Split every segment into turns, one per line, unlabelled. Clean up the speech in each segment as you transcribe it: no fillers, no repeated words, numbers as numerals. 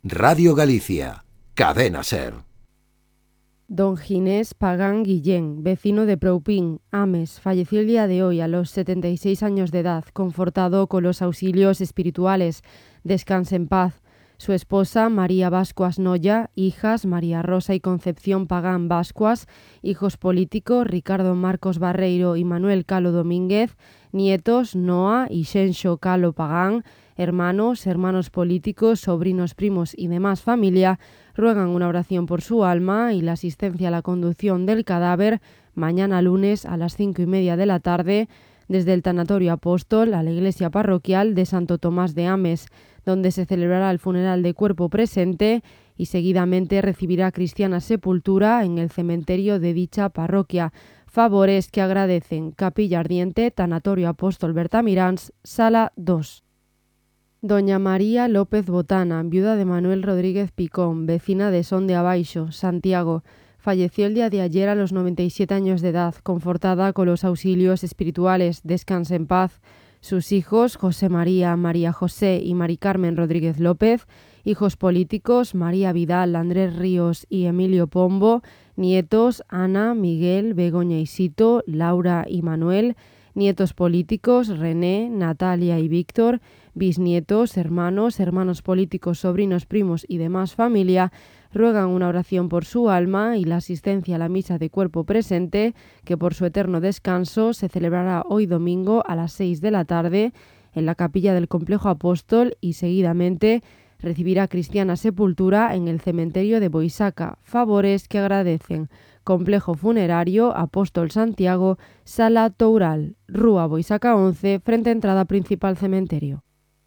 Radio Galicia, Cadena SER.
Don Ginés Pagán Guillén, vecino de Proupín, Ames, falleció el día de hoy a los 76 años de edad, confortado con los auxilios espirituales. Descanse en paz. Su esposa, María Bascuas Noya, hijas, María Rosa y Concepción Pagán Bascuas, hijos políticos, Ricardo Marcos Barreiro y Manuel Calo Domínguez, nietos, Noa y Xenxo Calo Pagán, hermanos políticos, sobrinos, primos y demás familia, ruegan una oración por su alma y la asistencia a la conducción del cadáver mañana lunes a las 5:30 de la tarde desde el Tanatorio Apóstol a la iglesia parroquial de Santo Tomás de Ames, donde se celebrará el funeral de cuerpo presente y seguidamente recibirá cristiana sepultura en el cementerio de dicha parroquia. Favores que agradecen Capilla Ardiente, Tanatorio Apóstol Bertamiráns, Sala 2. Doña María López Botana, viuda de Manuel Rodríguez Picón, vecina de Son de Abaixo, Santiago, falleció el día de ayer a los 97 años de edad, confortada con los auxilios espirituales. Descanse en paz. Sus hijos, José María, María José y Mari Carmen Rodríguez López, hijos políticos, María Vidal, Andrés Ríos y Emilio Pombo, nietos, Ana, Miguel, Begoña y Sito, Laura y Manuel, nietos políticos, René, Natalia y Víctor, bisnietos, hermanos políticos, sobrinos, primos y demás familia, ruegan una oración por su alma y la asistencia a la misa de cuerpo presente, que por su eterno descanso se celebrará hoy domingo a las 6 de la tarde en la capilla del Complejo Apóstol y seguidamente recibirá cristiana sepultura en el cementerio de Boisaca. Favores que agradecen Complejo Funerario Apóstol Santiago, Sala Toural, Rúa Boisaca 11, frente a entrada principal cementerio.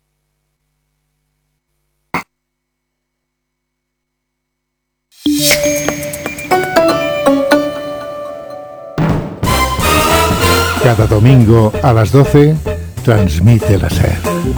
Cada domingo a las 12 transmite la SER.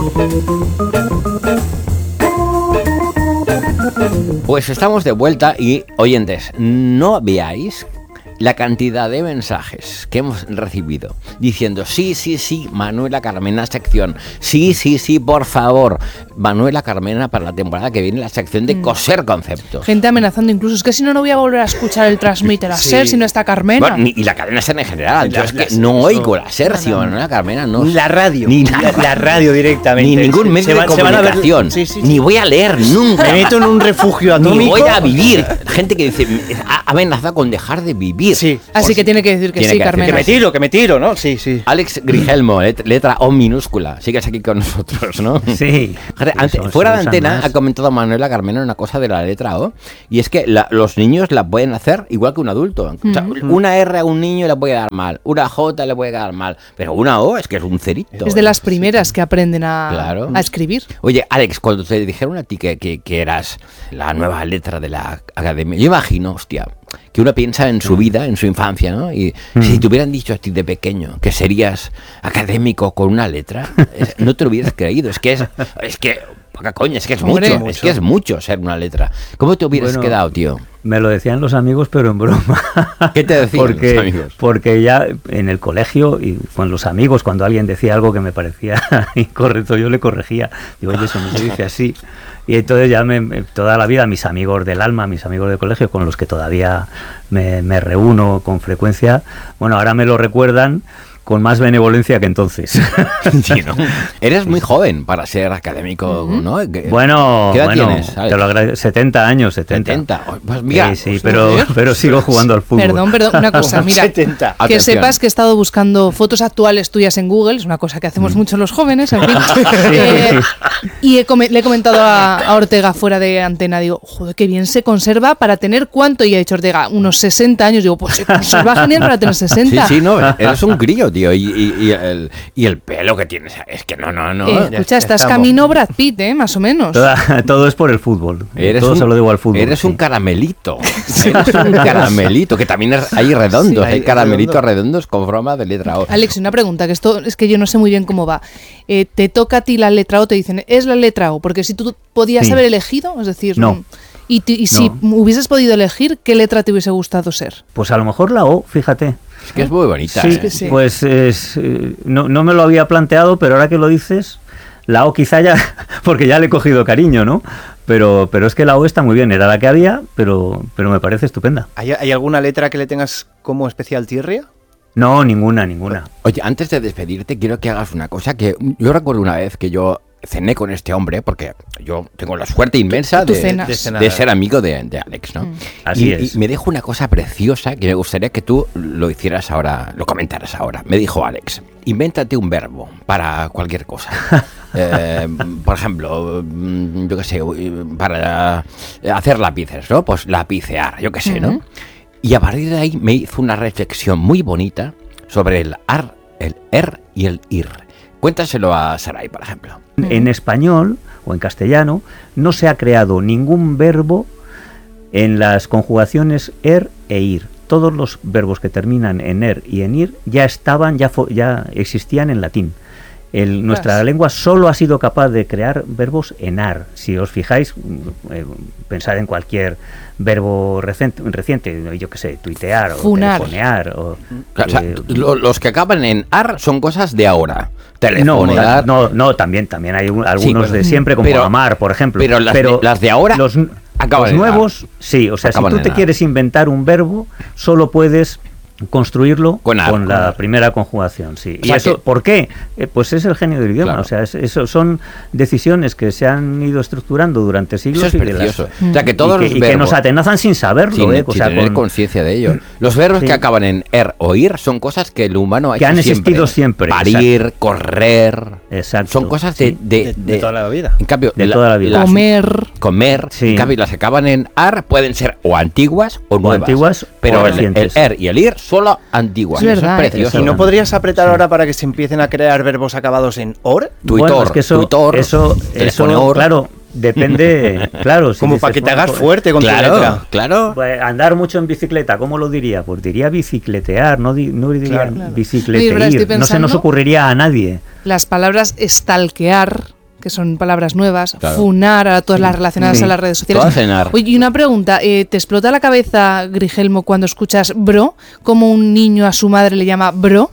Pues estamos de vuelta y, oyentes, no veáis la cantidad de mensajes que hemos recibido diciendo sí, Manuela Carmena sección, sí, por favor, Manuela Carmena para la temporada que viene la sección de coser conceptos.
Gente amenazando incluso, es que si no voy a volver a escuchar el Transmite la SER si no está Carmena.
Bueno, y la cadena SER en general, yo es que no oigo la SER si Manuela Carmena no.
Ni la radio,
ni
la radio directamente.
Ni ningún medio de comunicación, ni voy a leer nunca.
Me meto en un refugio atómico.
Ni voy a vivir. Gente que dice, ha amenazado con dejar de vivir.
Sí.
Así que tiene que decir que sí, Carmena.
Que me tiro, ¿no? Sí.
Alex Grigelmo, letra O minúscula. Sigues aquí con nosotros, ¿no?
Sí.
Fuera de antena ha comentado Manuela Carmena una cosa de la letra O, y es que los niños la pueden hacer igual que un adulto. O sea, una R a un niño le puede dar mal, una J le puede dar mal, pero una O es que es un cerito.
Es de las primeras que aprenden a escribir.
Oye, Alex, cuando te dijeron a ti que eras la nueva letra de la academia, yo imagino, hostia, que uno piensa en su vida, en su infancia, ¿no? Y si te hubieran dicho a ti de pequeño que serías académico con una letra, no te lo hubieras creído. Es que poca coña, es que es mucho. Es que es mucho ser una letra. ¿Cómo te hubieras quedado, tío?
Me lo decían los amigos, pero en broma.
¿Qué te decían los amigos?
Porque ya en el colegio y con los amigos, cuando alguien decía algo que me parecía incorrecto, yo le corregía. Digo, oye, eso no se dice así. Y entonces ya toda la vida mis amigos del alma, mis amigos del colegio, con los que todavía me reúno con frecuencia, bueno, ahora me lo recuerdan con más benevolencia que entonces.
Sí, ¿no? Eres muy joven para ser académico, ¿no?
Bueno,
¿qué edad tienes? ¿Sabes?
Te lo agradezco. 70 años.
Pues mira,
sí, pero sigo jugando al fútbol.
Perdón, una cosa, mira,
70.
Que
Atención.
sepas que he estado buscando fotos actuales tuyas en Google, es una cosa que hacemos mucho los jóvenes, en fin. Y le he comentado a Ortega fuera de antena, digo, joder, qué bien se conserva para tener ¿cuánto? Y ha dicho Ortega, unos 60 años, digo, pues se conserva genial para tener 60.
Sí, no, eres un crío, tío, y el pelo que tienes, es que no.
Escucha, estás camino Brad Pitt, más o menos.
Todo es por el fútbol.
Se
lo digo al fútbol.
Eres un caramelito. Eres un caramelito, que también hay redondos, hay caramelitos redondos con forma de letra O.
Alex, una pregunta, que esto es que yo no sé muy bien cómo va. Te toca a ti la letra O, te dicen, es la letra O, porque si tú podías haber elegido, es decir,
no.
Y si hubieses podido elegir, ¿qué letra te hubiese gustado ser?
Pues a lo mejor la O, fíjate.
Es que es muy bonita.
Sí,
sí.
Pues no me lo había planteado, pero ahora que lo dices, la O quizá ya, porque ya le he cogido cariño, ¿no? Pero es que la O está muy bien, era la que había, pero me parece estupenda.
¿Hay alguna letra que le tengas como especial tirria?
No, ninguna.
Oye, antes de despedirte, quiero que hagas una cosa que yo recuerdo una vez que yo cené con este hombre, porque yo tengo la suerte inmensa
Tú
de
cenas.
de ser amigo de Alex, ¿no?
Así
y,
es.
y me dijo una cosa preciosa que me gustaría que tú lo hicieras ahora, lo comentaras ahora. Me dijo Alex, invéntate un verbo para cualquier cosa. Por ejemplo, yo qué sé, para hacer lápices, ¿no? Pues lapicear, yo qué sé, ¿no? Y a partir de ahí me hizo una reflexión muy bonita sobre el ar, el er y el ir. Cuéntaselo a Saray, por ejemplo.
En español o en castellano no se ha creado ningún verbo en las conjugaciones er e ir. Todos los verbos que terminan en er y en ir ya estaban, ya existían en latín. Nuestra lengua solo ha sido capaz de crear verbos en ar. Si os fijáis, pensad en cualquier verbo reciente, yo qué sé, tuitear o
Funar.
telefonear. O,
O sea, los que acaban en ar son cosas de ahora. Telefonear.
No, también hay algunos de siempre, como amar, por ejemplo.
Pero las de ahora
los
acaban en
nuevos, sí. O sea, si
acaban
tú
en
te
ar.
quieres inventar un verbo, solo puedes construirlo
Con ar.
la primera conjugación, sí.
O
¿Y
sea
eso
que-
por qué? Pues es el genio del idioma.
Claro.
O sea, eso son decisiones que se han ido estructurando durante siglos.
Eso es
y que
precioso. O sea, que todos
y
los
que
verbos,
nos atenazan sin saberlo,
sin,
o
sin
sea,
tener conciencia de ello. Los verbos que acaban en er o ir son cosas que el humano ha
Que
hecho
han existido siempre,
Parir, correr.
Exacto.
Son cosas
Sí.
De toda la vida.
En cambio,
De toda la vida.
Comer.
Sí.
En cambio, las que acaban en ar pueden ser o antiguas o nuevas.
antiguas
pero
o
el
recientes.
er y el ir solo antiguas.
Es
Eso
verdad,
es precioso.
¿Y no podrías apretar ahora para que se empiecen a crear verbos acabados en or?
Tuitor,
Bueno, es que eso
telefoneor.
claro, depende, claro. si
Como
dices,
para que te
bueno,
hagas
pues,
fuerte con tu
Claro,
letra.
claro.
pues, andar mucho en bicicleta, ¿cómo lo diría? Pues diría bicicletear, no diría
Claro.
Oye,
bicicletear.
pero estoy
No se nos
pensando-
ocurriría a nadie.
Las palabras stalkear, que son palabras nuevas,
Claro.
funar, a todas las relacionadas
Sí.
a las redes sociales.
Todas en ar.
Oye, y una pregunta, ¿te explota la cabeza, Grigelmo, cuando escuchas bro? ¿Cómo un niño a su madre le llama bro?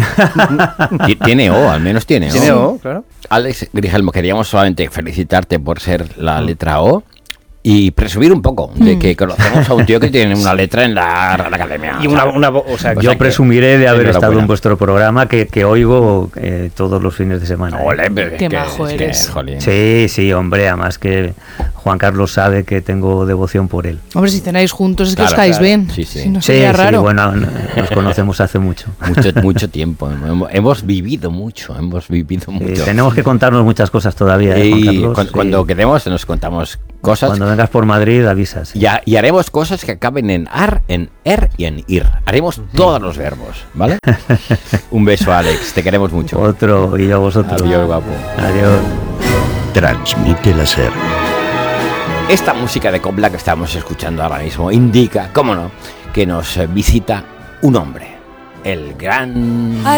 Tiene O, al menos tiene O.
Tiene O, claro.
Alex Grigelmo, queríamos solamente felicitarte por ser la letra O y presumir un poco de que conocemos a un tío que tiene una letra en la Real Academia.
Y o sea,
O
Yo
sea que,
presumiré de haber estado
enhorabuena.
en vuestro programa que oigo todos los fines de semana. ¿eh?
Ole, pero es
Qué
que-
majo
es que,
eres.
jolín.
Sí, hombre, además que Juan Carlos sabe que tengo devoción por él.
Hombre, si cenáis juntos es que
Claro,
os caéis
claro.
bien.
Sí, sí.
Si no
Sí,
sería raro.
bueno, nos conocemos hace mucho.
Mucho tiempo. Hemos vivido mucho.
Tenemos que contarnos muchas cosas todavía, ¿eh, Juan
Y
Carlos? Sí.
cuando quedemos nos contamos cosas.
Cuando vengas por Madrid avisas.
Y haremos cosas que acaben en ar, en er y en ir. Haremos todos los verbos, ¿vale? Un beso, Alex. Te queremos mucho.
Otro y yo a vosotros.
Adiós, guapo.
Adiós.
Transmite la SER.
Esta música de copla que estamos escuchando ahora mismo indica, cómo no, que nos visita un hombre. El gran